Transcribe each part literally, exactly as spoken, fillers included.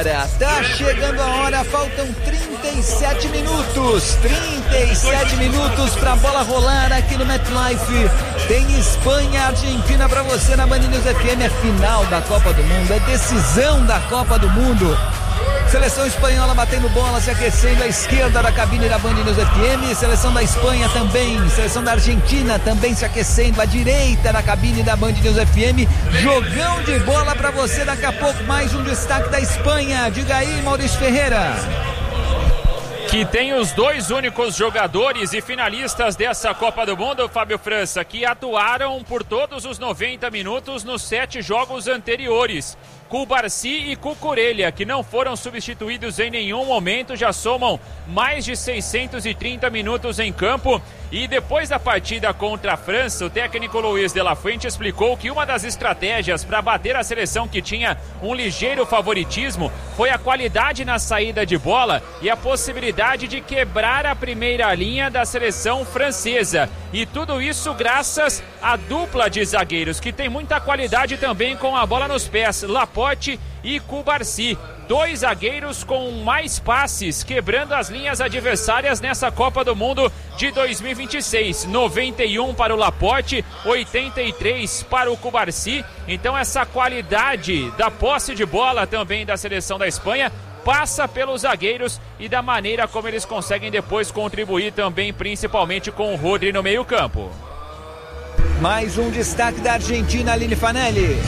hora, tá chegando a hora, faltam trinta e sete minutos, trinta e sete minutos pra bola rolar aqui no MetLife. Tem Espanha, Argentina pra você na Band News F M, é final da Copa do Mundo, é decisão da Copa do Mundo. Seleção espanhola batendo bola, se aquecendo à esquerda da cabine da Band News F M. Seleção da Espanha também, seleção da Argentina também se aquecendo à direita da cabine da Band News F M. Jogão de bola pra você daqui a pouco, mais um destaque da Espanha. Diga aí, Maurício Ferreira. Que tem os dois únicos jogadores e finalistas dessa Copa do Mundo, Fábio França, que atuaram por todos os noventa minutos nos sete jogos anteriores. Cubarsí e Cucurella, que não foram substituídos em nenhum momento, já somam mais de seiscentos e trinta minutos em campo. E depois da partida contra a França, o técnico Luiz de la Fuente explicou que uma das estratégias para bater a seleção que tinha um ligeiro favoritismo foi a qualidade na saída de bola e a possibilidade de quebrar a primeira linha da seleção francesa. E tudo isso graças à dupla de zagueiros, que tem muita qualidade também com a bola nos pés, Laporte e Cubarsí. Dois zagueiros com mais passes, quebrando as linhas adversárias nessa Copa do Mundo de dois mil e vinte e seis. noventa e um para o Laporte, oitenta e três para o Cubarsí. Então essa qualidade da posse de bola também da seleção da Espanha passa pelos zagueiros e da maneira como eles conseguem depois contribuir também, principalmente com o Rodri no meio campo. Mais um destaque da Argentina, Aline Fanelli.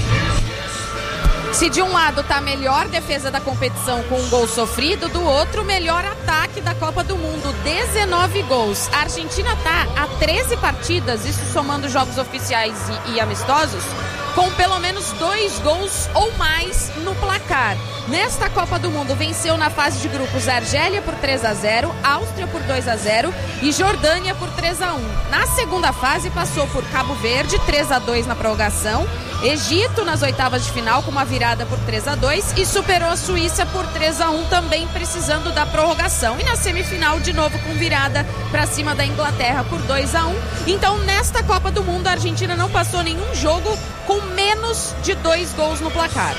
Se de um lado tá a melhor defesa da competição com um gol sofrido, do outro o melhor ataque da Copa do Mundo, dezenove gols. A Argentina tá a treze partidas, isso somando jogos oficiais e, e amistosos, com pelo menos dois gols ou mais no placar. Nesta Copa do Mundo venceu na fase de grupos a Argélia por três a zero, Áustria por dois a zero e Jordânia por três a um. Na segunda fase passou por Cabo Verde, três a dois na prorrogação, Egito nas oitavas de final com uma virada por três a dois e superou a Suíça por três a um, também precisando da prorrogação. E na semifinal de novo com virada para cima da Inglaterra por dois a um. Então nesta Copa do Mundo a Argentina não passou nenhum jogo com menos de dois gols no placar.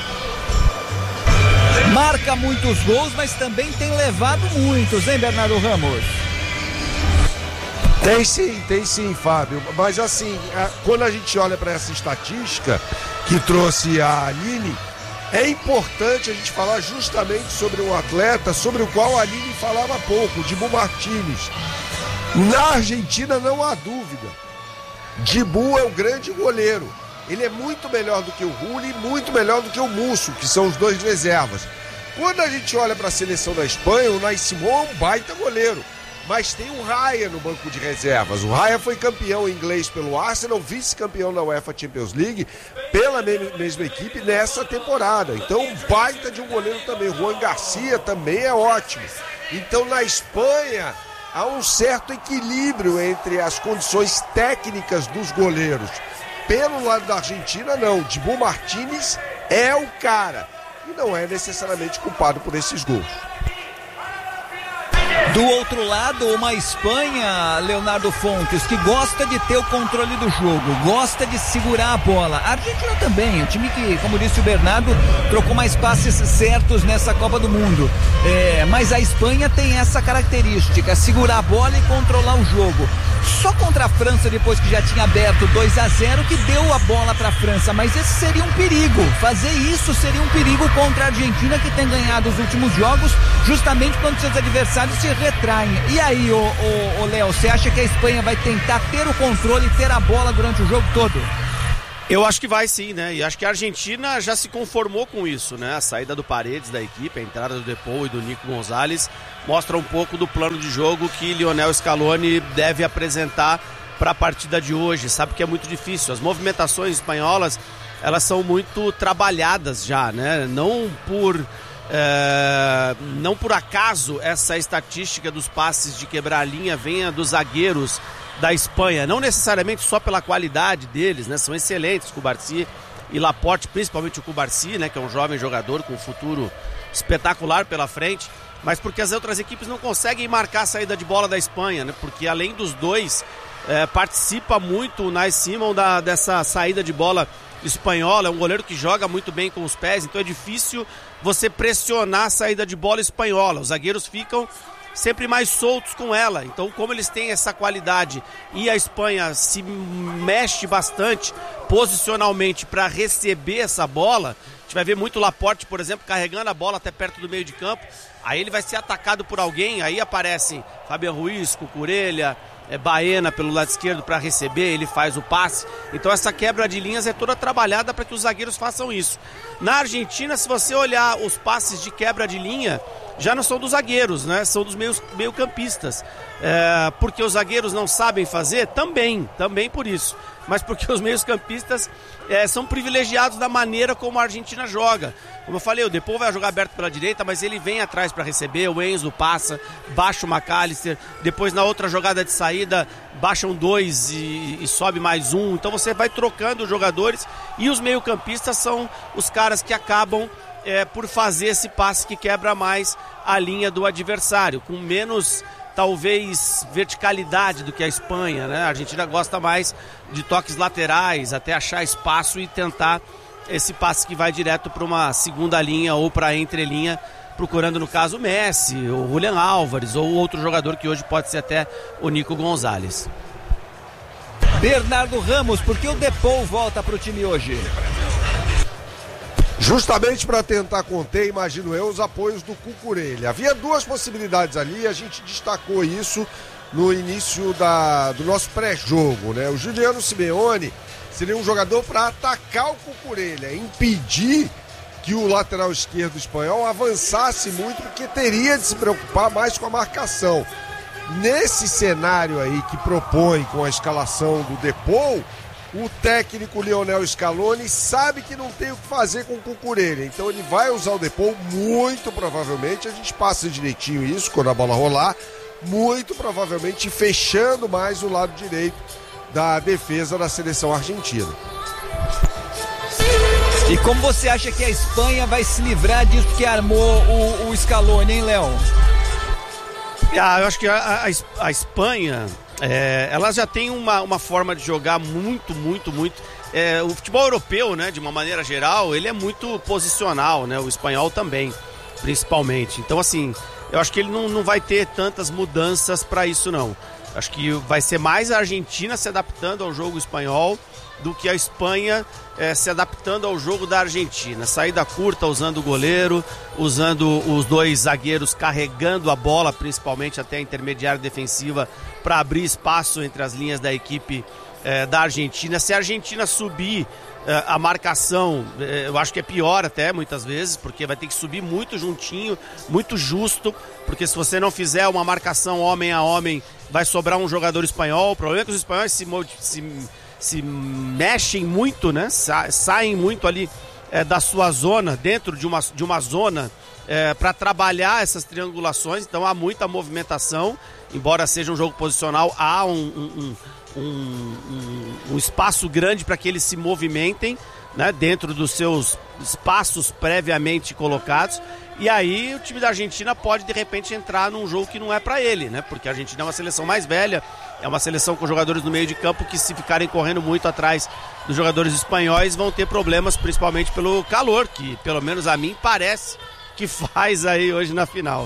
Marca muitos gols, mas também tem levado muitos, hein, Bernardo Ramos? Tem sim, tem sim, Fábio. Mas assim, quando a gente olha para essa estatística que trouxe a Aline, é importante a gente falar justamente sobre um atleta sobre o qual a Aline falava pouco, o Dibu Martínez. Na Argentina não há dúvida. Dibu é o grande goleiro. Ele é muito melhor do que o Rulli e muito melhor do que o Musso, que são os dois reservas. Quando a gente olha para a seleção da Espanha, o Unai Simón é um baita goleiro. Mas tem o Raya no banco de reservas. O Raya foi campeão inglês pelo Arsenal, vice-campeão da UEFA Champions League pela mesma equipe nessa temporada. Então, baita de um goleiro também. O Juan Garcia também é ótimo. Então, na Espanha, há um certo equilíbrio entre as condições técnicas dos goleiros. Pelo lado da Argentina, não. Dibu Martínez é o cara. E não é necessariamente culpado por esses gols. Do outro lado, uma Espanha, Leonardo Fontes, que gosta de ter o controle do jogo, gosta de segurar a bola. A Argentina também, um time que, como disse o Bernardo, trocou mais passes certos nessa Copa do Mundo. É, mas a Espanha tem essa característica, segurar a bola e controlar o jogo. Só contra a França, depois que já tinha aberto dois a zero, que deu a bola para a França, mas esse seria um perigo. Fazer isso seria um perigo contra a Argentina, que tem ganhado os últimos jogos, justamente quando seus adversários se retraem. E aí, ô, ô, ô Léo, você acha que a Espanha vai tentar ter o controle e ter a bola durante o jogo todo? Eu acho que vai sim, né? E acho que a Argentina já se conformou com isso, né? A saída do Paredes da equipe, a entrada do Depou e do Nico Gonzalez mostra um pouco do plano de jogo que Lionel Scaloni deve apresentar para a partida de hoje. Sabe que é muito difícil. As movimentações espanholas, elas são muito trabalhadas já, né? Não por, é, não por acaso essa estatística dos passes de quebrar a linha venha dos zagueiros da Espanha, não necessariamente só pela qualidade deles, né? São excelentes, Cubarsí e Laporte, principalmente o Cubarsí, né? Que é um jovem jogador com um futuro espetacular pela frente, mas porque as outras equipes não conseguem marcar a saída de bola da Espanha, né? Porque além dos dois, é, participa muito o Unai Simón da, dessa saída de bola espanhola, é um goleiro que joga muito bem com os pés, então é difícil você pressionar a saída de bola espanhola. Os zagueiros ficam sempre mais soltos com ela, então como eles têm essa qualidade e a Espanha se mexe bastante posicionalmente para receber essa bola, a gente vai ver muito Laporte, por exemplo, carregando a bola até perto do meio de campo, aí ele vai ser atacado por alguém, aí aparecem Fabián Ruiz, Cucurella, é, Baena pelo lado esquerdo para receber, ele faz o passe, então essa quebra de linhas é toda trabalhada para que os zagueiros façam isso. Na Argentina, se você olhar os passes de quebra de linha, já não são dos zagueiros, né? São dos meios, meio-campistas. É, porque os zagueiros não sabem fazer? Também, também por isso. Mas porque os meios-campistas é, são privilegiados da maneira como a Argentina joga. Como eu falei, o Depou vai jogar aberto pela direita, mas ele vem atrás para receber, o Enzo passa, baixa o McAllister, depois na outra jogada de saída baixam dois e, e sobe mais um. Então você vai trocando os jogadores e os meio-campistas são os caras que acabam É, por fazer esse passe que quebra mais a linha do adversário, com menos, talvez, verticalidade do que a Espanha, né? A Argentina gosta mais de toques laterais, até achar espaço e tentar esse passe que vai direto para uma segunda linha ou para a entrelinha, procurando, no caso, o Messi, o Julián Álvares ou outro jogador que hoje pode ser até o Nico Gonzalez. Bernardo Ramos, por que o Depou volta para o time hoje? Justamente para tentar conter, imagino eu, os apoios do Cucurella. Havia duas possibilidades ali, a gente destacou isso no início da, do nosso pré-jogo, né? O Juliano Simeone seria um jogador para atacar o Cucurella, impedir que o lateral esquerdo espanhol avançasse muito, porque teria de se preocupar mais com a marcação. Nesse cenário aí que propõe com a escalação do Depou, o técnico Lionel Scaloni sabe que não tem o que fazer com o Cucurella, então ele vai usar o Depou muito provavelmente, a gente passa direitinho isso quando a bola rolar, muito provavelmente fechando mais o lado direito da defesa da seleção argentina. E como você acha que a Espanha vai se livrar disso que armou o, o Scaloni, hein, Léo? Ah, eu acho que a, a, a Espanha... É, ela já tem uma, uma forma de jogar muito, muito, muito... É, o futebol europeu, né, de uma maneira geral, ele é muito posicional, né? O espanhol também, principalmente. Então, assim, eu acho que ele não, não vai ter tantas mudanças para isso, não. Acho que vai ser mais a Argentina se adaptando ao jogo espanhol do que a Espanha é, se adaptando ao jogo da Argentina. Saída curta, usando o goleiro, usando os dois zagueiros carregando a bola, principalmente até a intermediária defensiva, para abrir espaço entre as linhas da equipe é, da Argentina. Se a Argentina subir é, a marcação, é, eu acho que é pior até, muitas vezes, porque vai ter que subir muito juntinho, muito justo, porque se você não fizer uma marcação homem a homem, vai sobrar um jogador espanhol. O problema é que os espanhóis se... se se mexem muito, né? Sa- saem muito ali é, da sua zona, dentro de uma, de uma zona é, para trabalhar essas triangulações, então há muita movimentação, embora seja um jogo posicional, há um, um, um, um, um espaço grande para que eles se movimentem, né? Dentro dos seus espaços previamente colocados, e aí o time da Argentina pode de repente entrar num jogo que não é para ele, né? Porque a Argentina é uma seleção mais velha, é uma seleção com jogadores no meio de campo que, se ficarem correndo muito atrás dos jogadores espanhóis, vão ter problemas, principalmente pelo calor, que pelo menos a mim parece que faz aí hoje na final.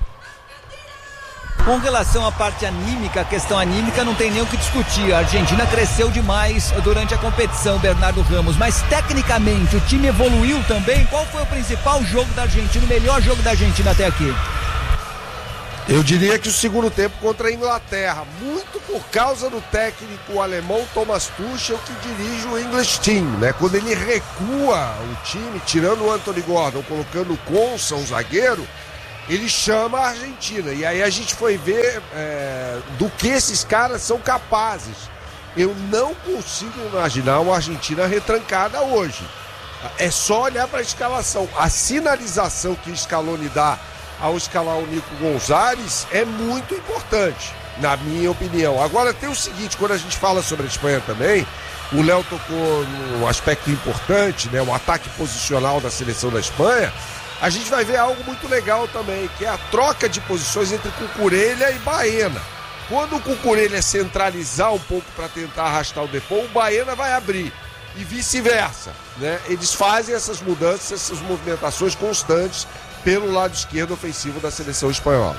Com relação à parte anímica, a questão anímica não tem nem o que discutir. A Argentina cresceu demais durante a competição, Bernardo Ramos, mas tecnicamente o time evoluiu também. Qual foi o principal jogo da Argentina, o melhor jogo da Argentina até aqui? Eu diria que o segundo tempo contra a Inglaterra, muito por causa do técnico alemão Thomas Tuchel, que dirige o English Team, né? Quando ele recua o time, tirando o Anthony Gordon, colocando o Konsa, um zagueiro, ele chama a Argentina. E aí a gente foi ver é, do que esses caras são capazes. Eu não consigo imaginar uma Argentina retrancada hoje. É só olhar para a escalação. A sinalização que o Scaloni dá ao escalar o Nico Gonzalez é muito importante, na minha opinião. Agora tem o seguinte, quando a gente fala sobre a Espanha também, o Léo tocou num aspecto importante, né, o ataque posicional da seleção da Espanha, a gente vai ver algo muito legal também, que é a troca de posições entre Cucurella e Baena. Quando o Cucurella centralizar um pouco para tentar arrastar o Depou, o Baena vai abrir. e vice-versa, né? Eles fazem essas mudanças, essas movimentações constantes pelo lado esquerdo ofensivo da seleção espanhola.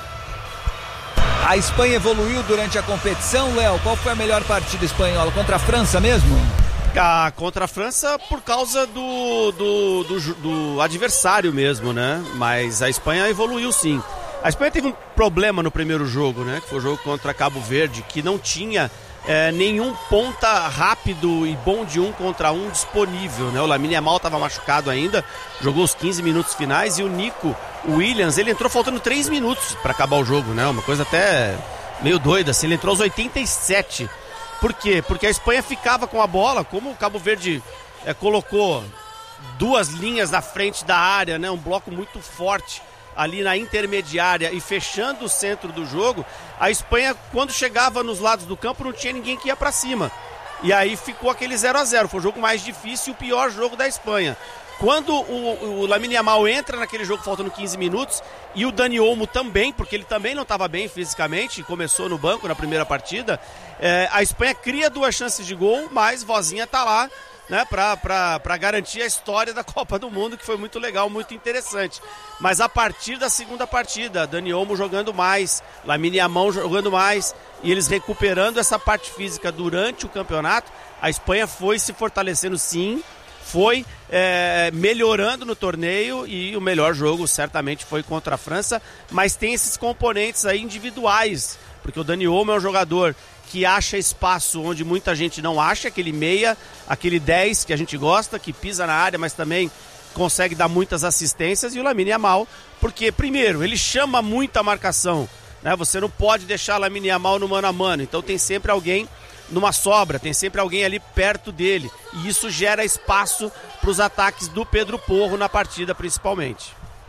A Espanha evoluiu durante a competição, Léo. Qual foi a melhor partida espanhola? Contra a França mesmo? Ah, contra a França por causa do, do, do, do adversário mesmo, né? Mas a Espanha evoluiu sim. A Espanha teve um problema no primeiro jogo, né? Que foi o jogo contra Cabo Verde, que não tinha é, nenhum ponta rápido e bom de um contra um disponível, né? O Lamine Yamal estava machucado ainda, jogou os quinze minutos finais, e o Nico Williams, ele entrou faltando três minutos para acabar o jogo, né? Uma coisa até meio doida, assim, ele entrou aos oitenta e sete. Por quê? Porque a Espanha ficava com a bola, como o Cabo Verde é, colocou duas linhas na frente da área, né? Um bloco muito forte ali na intermediária e fechando o centro do jogo, a Espanha, quando chegava nos lados do campo, não tinha ninguém que ia para cima. E aí ficou aquele zero a zero. Foi o jogo mais difícil e o pior jogo da Espanha. Quando o, o Lamine Yamal entra naquele jogo faltando quinze minutos, e o Dani Olmo também, porque ele também não estava bem fisicamente, começou no banco na primeira partida, é, a Espanha cria duas chances de gol, mas Vozinha tá lá, né, para garantir a história da Copa do Mundo, que foi muito legal, muito interessante. Mas a partir da segunda partida, Dani Olmo jogando mais, Lamine Yamal jogando mais, e eles recuperando essa parte física durante o campeonato, a Espanha foi se fortalecendo sim, foi é, melhorando no torneio, e o melhor jogo certamente foi contra a França, mas tem esses componentes aí individuais, porque o Dani Olmo é um jogador que acha espaço onde muita gente não acha, aquele meia, aquele dez que a gente gosta, que pisa na área, mas também consegue dar muitas assistências, e o Lamine Yamal, porque primeiro, ele chama muita marcação, né? Você não pode deixar o Lamine Yamal no mano a mano, então tem sempre alguém numa sobra, tem sempre alguém ali perto dele, e isso gera espaço para os ataques do Pedro Porro na partida principalmente.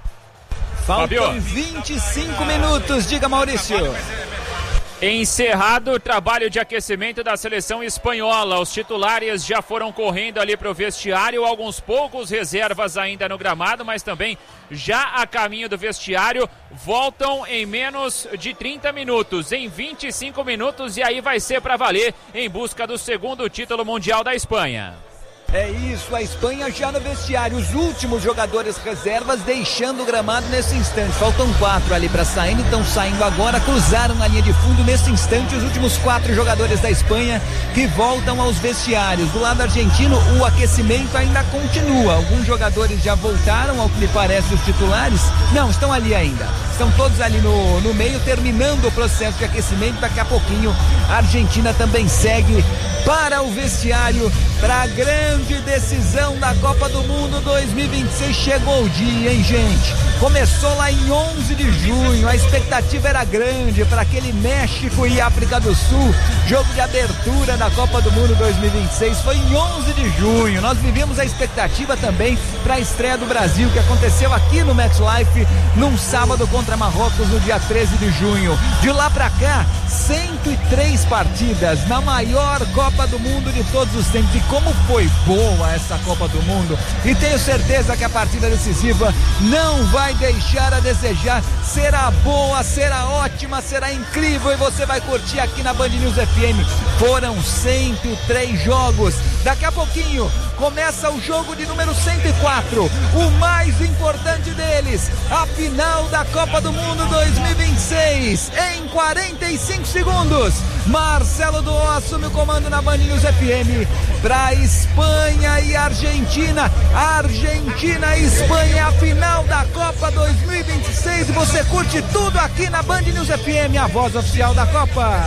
Faltam vinte e cinco minutos, diga Maurício. Encerrado o trabalho de aquecimento da seleção espanhola, os titulares já foram correndo ali para o vestiário, alguns poucos reservas ainda no gramado, mas também já a caminho do vestiário, voltam em menos de trinta minutos, em vinte e cinco minutos, e aí vai ser para valer em busca do segundo título mundial da Espanha. É isso, a Espanha já no vestiário, os últimos jogadores reservas deixando o gramado nesse instante. Faltam quatro ali para sair, estão saindo agora, cruzaram a linha de fundo nesse instante os últimos quatro jogadores da Espanha que voltam aos vestiários. Do lado argentino, o aquecimento ainda continua. Alguns jogadores já voltaram, ao que me parece, os titulares. Não, estão ali ainda. Estão todos ali no, no meio, terminando o processo de aquecimento. Daqui a pouquinho a Argentina também segue para o vestiário, para a grande decisão da Copa do Mundo dois mil e vinte e seis. Chegou o dia, hein, gente? Começou lá em onze de junho, a expectativa era grande para aquele México e África do Sul, jogo de abertura da Copa do Mundo dois mil e vinte e seis, foi em onze de junho. Nós vivemos a expectativa também para a estreia do Brasil, que aconteceu aqui no MetLife, num sábado contra Marrocos, no dia treze de junho. De lá para cá, cento e três partidas na maior Copa do Mundo de todos os tempos. E como foi boa essa Copa do Mundo, e tenho certeza que a partida decisiva não vai deixar a desejar. Será boa, será ótima, será incrível, e você vai curtir aqui na Band News F M. Foram cento e três jogos. Daqui a pouquinho começa o jogo de número cento e quatro, o mais importante deles, a final da Copa do Mundo dois mil e vinte e seis. Em quarenta e cinco segundos, Marcelo Duó assume o comando na Band News F M para Espanha e Argentina. Argentina e Espanha é a final da Copa dois mil e vinte e seis, e você curte tudo aqui na Band News F M, a voz oficial da Copa.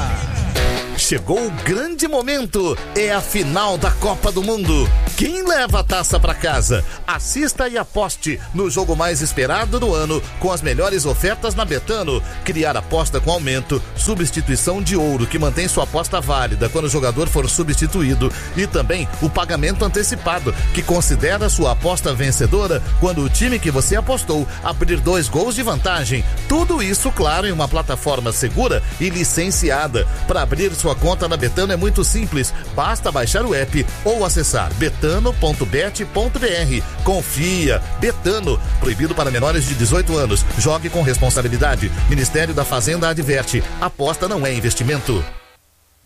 Chegou o grande momento, é a final da Copa do Mundo. Quem leva a taça para casa? Assista e aposte no jogo mais esperado do ano, com as melhores ofertas na Betano. Criar aposta com aumento, substituição de ouro, que mantém sua aposta válida quando o jogador for substituído, e também o pagamento antecipado, que considera sua aposta vencedora quando o time que você apostou abrir dois gols de vantagem. Tudo isso, claro, em uma plataforma segura e licenciada. Para abrir sua conta na Betano é muito simples, basta baixar o app ou acessar betano ponto bet ponto br. Confia, Betano, proibido para menores de dezoito anos. Jogue com responsabilidade. Ministério da Fazenda adverte: aposta não é investimento.